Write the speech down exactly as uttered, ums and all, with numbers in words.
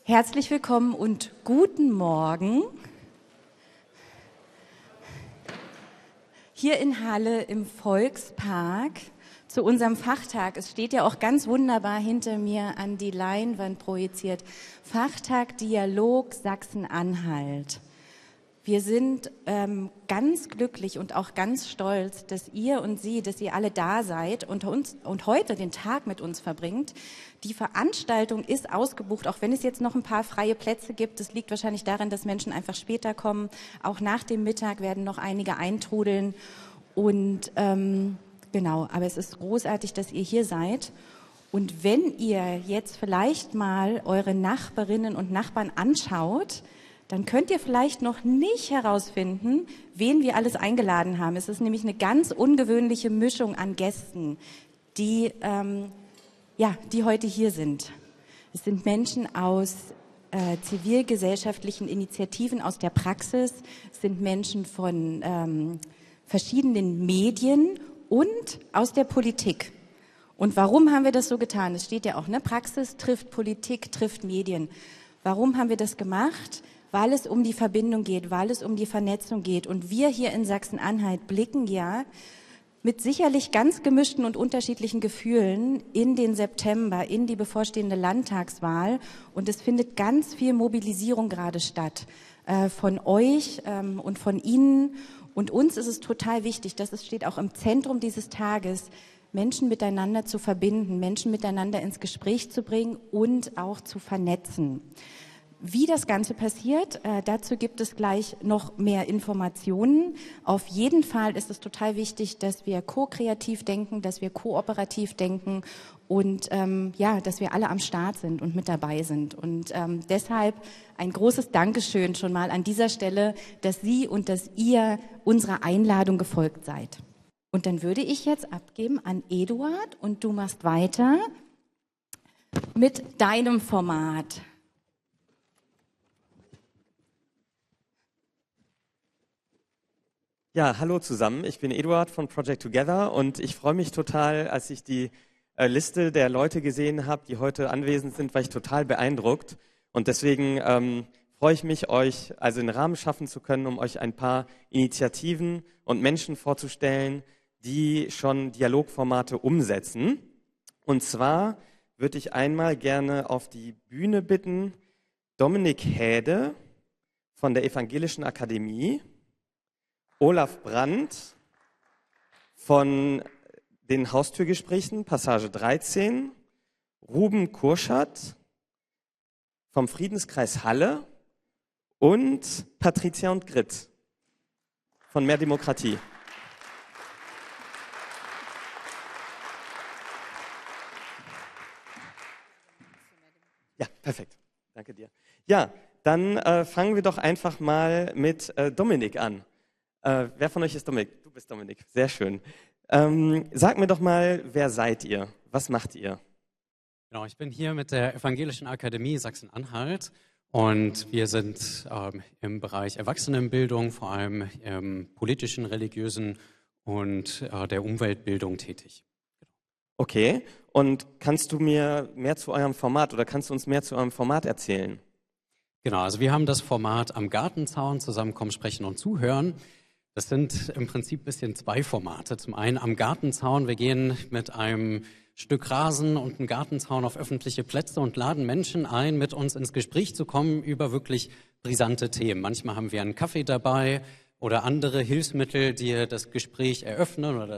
Herzlich willkommen und guten Morgen. Hier in Halle im Volkspark zu unserem Fachtag. Es steht ja auch ganz wunderbar hinter mir an die Leinwand projiziert. Fachtag Dialog Sachsen-Anhalt. Wir sind ähm, ganz glücklich und auch ganz stolz, dass ihr und Sie, dass ihr alle da seid und, uns, und heute den Tag mit uns verbringt. Die Veranstaltung ist ausgebucht, auch wenn es jetzt noch ein paar freie Plätze gibt. Das liegt wahrscheinlich daran, dass Menschen einfach später kommen. Auch nach dem Mittag werden noch einige eintrudeln. Und ähm, genau, aber es ist großartig, dass ihr hier seid. Und wenn ihr jetzt vielleicht mal eure Nachbarinnen und Nachbarn anschaut, dann könnt ihr vielleicht noch nicht herausfinden, wen wir alles eingeladen haben. Es ist nämlich eine ganz ungewöhnliche Mischung an Gästen, die, ähm, ja, die heute hier sind. Es sind Menschen aus äh, zivilgesellschaftlichen Initiativen, aus der Praxis, es sind Menschen von ähm, verschiedenen Medien und aus der Politik. Und warum haben wir das so getan? Es steht ja auch, ne? Praxis trifft Politik, trifft Medien. Warum haben wir das gemacht? Weil es um die Verbindung geht, weil es um die Vernetzung geht. Und wir hier in Sachsen-Anhalt blicken ja mit sicherlich ganz gemischten und unterschiedlichen Gefühlen in den September, in die bevorstehende Landtagswahl. Und es findet ganz viel Mobilisierung gerade statt äh, von euch ähm, und von Ihnen. Und uns ist es total wichtig, das steht auch im Zentrum dieses Tages, Menschen miteinander zu verbinden, Menschen miteinander ins Gespräch zu bringen und auch zu vernetzen. Wie das Ganze passiert, äh, dazu gibt es gleich noch mehr Informationen. Auf jeden Fall ist es total wichtig, dass wir ko-kreativ denken, dass wir kooperativ denken und ähm, ja, dass wir alle am Start sind und mit dabei sind. Und ähm, deshalb ein großes Dankeschön schon mal an dieser Stelle, dass Sie und dass ihr unserer Einladung gefolgt seid. Und dann würde ich jetzt abgeben an Eduard und du machst weiter mit deinem Format. Ja, hallo zusammen. Ich bin Eduard von Project Together und ich freue mich total, als ich die äh, Liste der Leute gesehen habe, die heute anwesend sind, war ich total beeindruckt. Und deswegen ähm, freue ich mich, euch also einen Rahmen schaffen zu können, um euch ein paar Initiativen und Menschen vorzustellen, die schon Dialogformate umsetzen. Und zwar würde ich einmal gerne auf die Bühne bitten, Dominik Häde von der Evangelischen Akademie, Olaf Brandt von den Haustürgesprächen, Passage dreizehn, Ruben Kurschat vom Friedenskreis Halle und Patricia und Grit von Mehr Demokratie. Ja, perfekt. Danke dir. Ja, dann äh, fangen wir doch einfach mal mit äh, Dominik an. Äh, wer von euch ist Dominik? Du bist Dominik. Sehr schön. Ähm, sag mir doch mal, wer seid ihr? Was macht ihr? Genau, ich bin hier mit der Evangelischen Akademie Sachsen-Anhalt und wir sind ähm, im Bereich Erwachsenenbildung, vor allem im politischen, religiösen und äh, der Umweltbildung tätig. Okay, und kannst du mir mehr zu eurem Format oder kannst du uns mehr zu eurem Format erzählen? Genau, also wir haben das Format am Gartenzaun, zusammenkommen, sprechen und zuhören. Das sind im Prinzip ein bisschen zwei Formate. Zum einen am Gartenzaun. Wir gehen mit einem Stück Rasen und einem Gartenzaun auf öffentliche Plätze und laden Menschen ein, mit uns ins Gespräch zu kommen über wirklich brisante Themen. Manchmal haben wir einen Kaffee dabei oder andere Hilfsmittel, die das Gespräch eröffnen oder